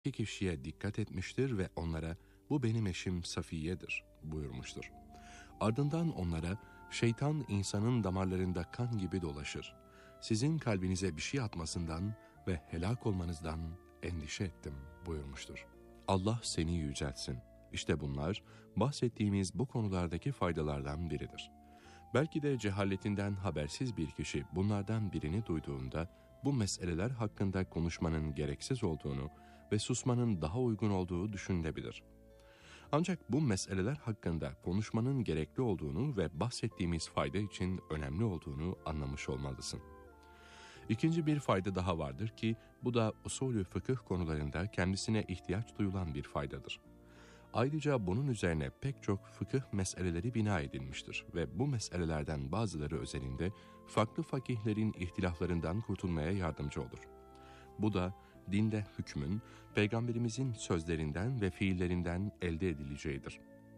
iki kişiye dikkat etmiştir ve onlara bu benim eşim Safiye'dir buyurmuştur. Ardından onlara şeytan insanın damarlarında kan gibi dolaşır. Sizin kalbinize bir şey atmasından ve helak olmanızdan endişe ettim buyurmuştur. Allah seni yüceltsin. İşte bunlar bahsettiğimiz bu konulardaki faydalardan biridir. Belki de cehaletinden habersiz bir kişi bunlardan birini duyduğunda bu meseleler hakkında konuşmanın gereksiz olduğunu ve susmanın daha uygun olduğu düşünülebilir. Ancak bu meseleler hakkında konuşmanın gerekli olduğunu ve bahsettiğimiz fayda için önemli olduğunu anlamış olmalısın. İkinci bir fayda daha vardır ki bu da usulü fıkıh konularında kendisine ihtiyaç duyulan bir faydadır. Ayrıca bunun üzerine pek çok fıkıh meseleleri bina edilmiştir ve bu meselelerden bazıları özelinde farklı fakihlerin ihtilaflarından kurtulmaya yardımcı olur. Bu da dinde hükmün Peygamberimizin sözlerinden ve fiillerinden elde edileceğidir.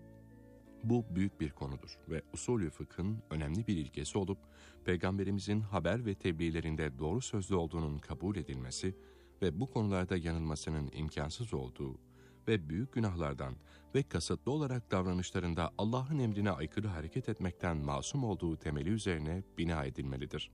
Bu büyük bir konudur ve usulü fıkhın önemli bir ilkesi olup Peygamberimizin haber ve tebliğlerinde doğru sözlü olduğunun kabul edilmesi ve bu konularda yanılmasının imkansız olduğu ve büyük günahlardan ve kasıtlı olarak davranışlarında Allah'ın emrine aykırı hareket etmekten masum olduğu temeli üzerine bina edilmelidir.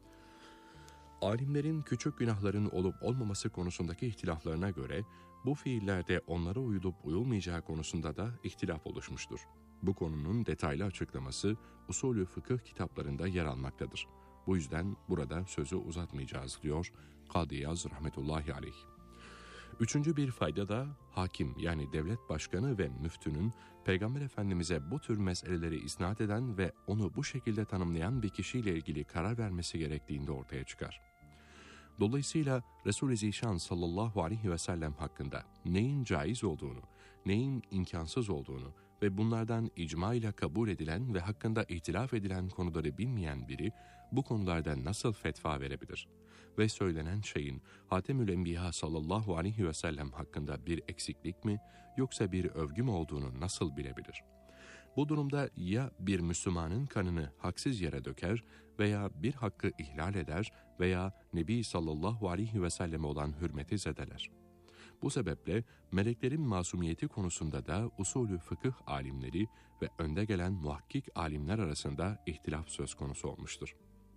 Alimlerin küçük günahların olup olmaması konusundaki ihtilaflarına göre bu fiillerde onlara uyulup uyulmayacağı konusunda da ihtilaf oluşmuştur. Bu konunun detaylı açıklaması usulü fıkıh kitaplarında yer almaktadır. Bu yüzden burada sözü uzatmayacağız diyor Kadıyaz rahmetullahi aleyh. Üçüncü bir fayda da hakim yani devlet başkanı ve müftünün Peygamber Efendimiz'e bu tür meseleleri isnat eden ve onu bu şekilde tanımlayan bir kişiyle ilgili karar vermesi gerektiğinde ortaya çıkar. Dolayısıyla Resul-i Zişan sallallahu aleyhi ve sellem hakkında neyin caiz olduğunu, neyin imkansız olduğunu ve bunlardan icma ile kabul edilen ve hakkında ihtilaf edilen konuları bilmeyen biri bu konularda nasıl fetva verebilir? Ve söylenen şeyin Hatemül Enbiya sallallahu aleyhi ve sellem hakkında bir eksiklik mi yoksa bir övgü mü olduğunu nasıl bilebilir? Bu durumda ya bir Müslümanın kanını haksız yere döker veya bir hakkı ihlal eder veya Nebi sallallahu aleyhi ve selleme olan hürmeti zedeler. Bu sebeple meleklerin masumiyeti konusunda da usulü fıkıh alimleri ve önde gelen muhakkik alimler arasında ihtilaf söz konusu olmuştur.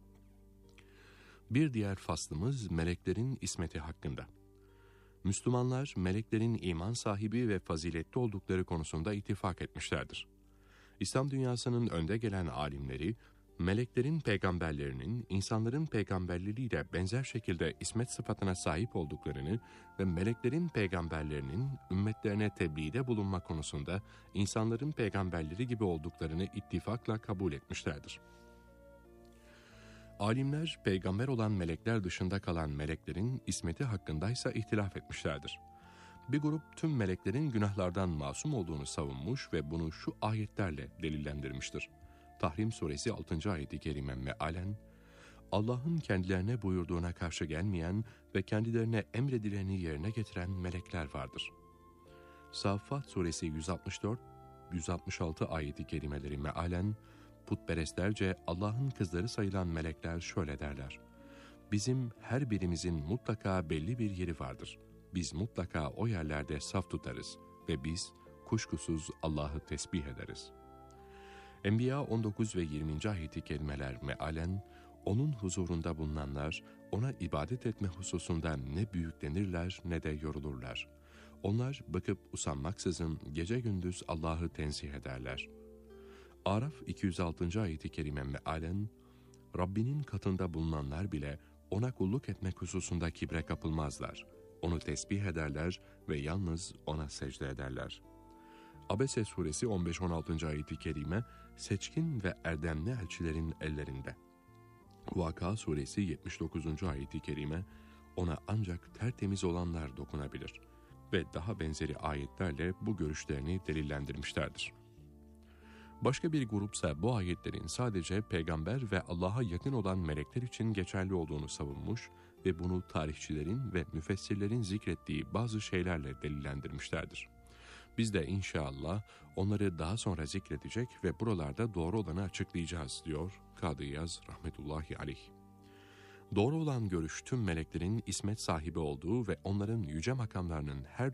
Bir diğer faslımız meleklerin ismeti hakkında. Müslümanlar meleklerin iman sahibi ve faziletli oldukları konusunda ittifak etmişlerdir. İslam dünyasının önde gelen alimleri, meleklerin peygamberlerinin insanların peygamberleriyle benzer şekilde ismet sıfatına sahip olduklarını ve meleklerin peygamberlerinin ümmetlerine tebliğde bulunma konusunda insanların peygamberleri gibi olduklarını ittifakla kabul etmişlerdir. Alimler, peygamber olan melekler dışında kalan meleklerin ismeti hakkındaysa ihtilaf etmişlerdir. Bir grup tüm meleklerin günahlardan masum olduğunu savunmuş ve bunu şu ayetlerle delillendirmiştir. Tahrim suresi 6. ayeti kerime mealen, Allah'ın kendilerine buyurduğuna karşı gelmeyen ve kendilerine emredileni yerine getiren melekler vardır. Saffat suresi 164-166 ayeti kerimeleri mealen, putperestlerce Allah'ın kızları sayılan melekler şöyle derler: Bizim her birimizin mutlaka belli bir yeri vardır. Biz mutlaka o yerlerde saf tutarız ve biz kuşkusuz Allah'ı tesbih ederiz. Enbiya 19 ve 20. ayeti kerimeler mealen, onun huzurunda bulunanlar ona ibadet etme hususunda ne büyüklenirler ne de yorulurlar. Onlar bakıp usanmaksızın gece gündüz Allah'ı tenzih ederler. Araf 206. ayeti kerime mealen, Rabbinin katında bulunanlar bile ona kulluk etmek hususunda kibre kapılmazlar. Onu tesbih ederler ve yalnız ona secde ederler. Abese suresi 15-16. ayeti kerime, seçkin ve erdemli elçilerin ellerinde. Vaka suresi 79. ayeti kerime, ona ancak tertemiz olanlar dokunabilir ve daha benzeri ayetlerle bu görüşlerini delillendirmişlerdir. Başka bir grupsa bu ayetlerin sadece peygamber ve Allah'a yakın olan melekler için geçerli olduğunu savunmuş ve bunu tarihçilerin ve müfessirlerin zikrettiği bazı şeylerle delillendirmişlerdir. Biz de inşallah onları daha sonra zikredecek ve buralarda doğru olanı açıklayacağız diyor Kadıyaz rahmetullahi aleyh. Doğru olan görüş tüm meleklerin ismet sahibi olduğu ve onların yüce makamlarının her